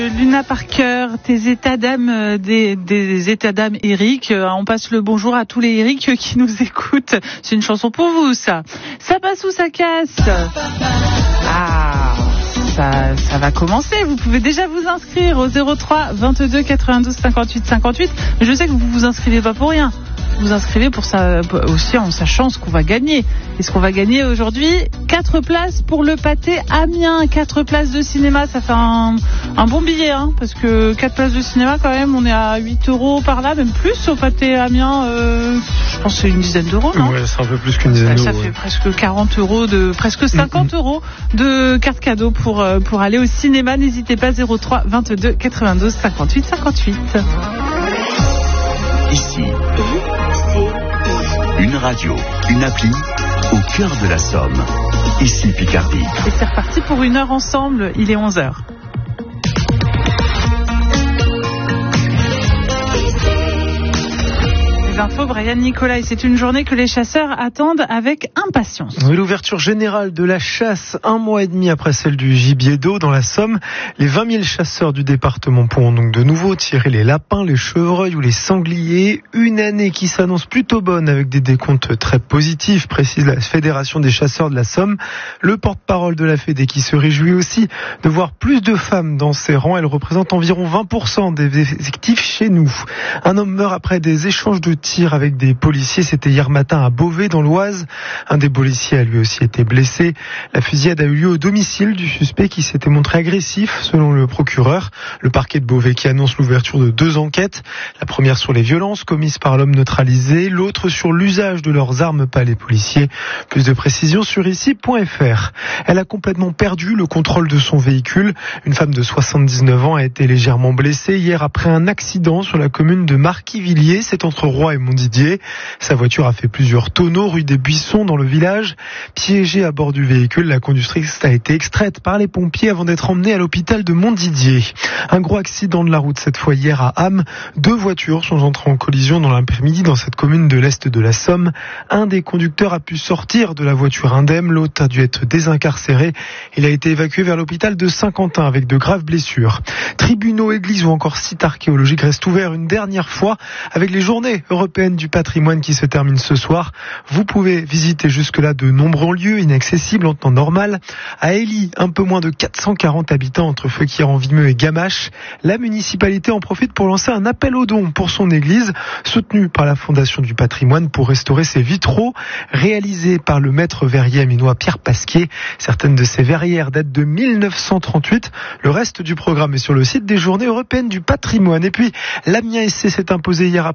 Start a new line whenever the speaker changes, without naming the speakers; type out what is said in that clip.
Luna Parker, tes états d'âme, des états d'âme Eric. On passe le bonjour à tous les Eric qui nous écoutent. C'est une chanson pour vous, ça. Ça passe ou ça casse? Ça va commencer. Vous pouvez déjà vous inscrire au 03 22 92 58 58. Mais je sais que vous vous inscrivez pas pour rien. Vous vous inscrivez pour ça aussi en sachant ce qu'on va gagner. Et ce qu'on va gagner aujourd'hui, 4 places pour le Pâté Amiens, 4 places de cinéma, ça fait un bon billet, hein, parce que 4 places de cinéma quand même, on est à 8 € par là, même plus au Pâté Amiens, je pense que c'est une dizaine d'euros, non?
Ouais, c'est un peu plus qu'une dizaine d'euros.
Ça fait presque 40 €, presque 50 € de cartes cadeaux pour aller au cinéma. N'hésitez pas, 03 22 92 58 58.
Ici, une radio, une appli au cœur de la Somme. Ici Picardie.
Et c'est reparti pour une heure ensemble, il est 11h. Info, Brian Nicolas, et c'est une journée que les chasseurs attendent avec impatience.
Oui, l'ouverture générale de la chasse, 1 mois et demi après celle du gibier d'eau dans la Somme. Les 20 000 chasseurs du département pourront donc de nouveau tirer les lapins, les chevreuils ou les sangliers. Une année qui s'annonce plutôt bonne avec des décomptes très positifs, précise la Fédération des chasseurs de la Somme. Le porte-parole de la Fédé qui se réjouit aussi de voir plus de femmes dans ses rangs. Elle représente environ 20% des effectifs chez nous. Un homme meurt après des échanges de tirs avec des policiers. C'était hier matin à Beauvais dans l'Oise. Un des policiers a lui aussi été blessé. La fusillade a eu lieu au domicile du suspect qui s'était montré agressif selon le procureur. Le parquet de Beauvais qui annonce l'ouverture de 2 enquêtes. La première sur les violences commises par l'homme neutralisé, l'autre sur l'usage de leurs armes par les policiers. Plus de précisions sur ici.fr. Elle a complètement perdu le contrôle de son véhicule. Une femme de 79 ans a été légèrement blessée hier après un accident sur la commune de Marquis-Villiers. C'est entre Roy et Montdidier. Sa voiture a fait plusieurs tonneaux rue des Buissons dans le village. Piégée à bord du véhicule, la conductrice a été extraite par les pompiers avant d'être emmenée à l'hôpital de Montdidier. Un gros accident de la route cette fois hier à Ham. 2 voitures sont entrées en collision dans l'après-midi dans cette commune de l'Est de la Somme. Un des conducteurs a pu sortir de la voiture indemne, l'autre a dû être désincarcéré. Il a été évacué vers l'hôpital de Saint-Quentin avec de graves blessures. Tribunaux, églises ou encore sites archéologiques restent ouverts une dernière fois avec les journées européennes du patrimoine qui se termine ce soir. Vous pouvez visiter jusque-là de nombreux lieux inaccessibles en temps normal. À Élie, un peu moins de 440 habitants entre Feuquières, Vimeux et Gamache. La municipalité en profite pour lancer un appel aux dons pour son église, soutenu par la Fondation du patrimoine pour restaurer ses vitraux, réalisés par le maître verrier amiénois Pierre Pasquier. Certaines de ces verrières datent de 1938. Le reste du programme est sur le site des Journées européennes du patrimoine. Et puis, l'Amiens SC s'est imposé hier